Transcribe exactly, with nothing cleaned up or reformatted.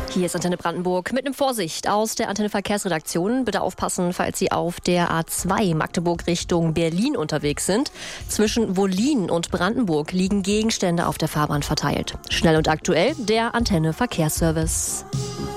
Hier ist Antenne Brandenburg mit einem Vorsicht aus der Antenne Verkehrsredaktion. Bitte aufpassen, falls Sie auf der A zwei Magdeburg Richtung Berlin unterwegs sind. Zwischen Wollin und Brandenburg liegen Gegenstände auf der Fahrbahn verteilt. Schnell und aktuell der Antenne Verkehrsservice.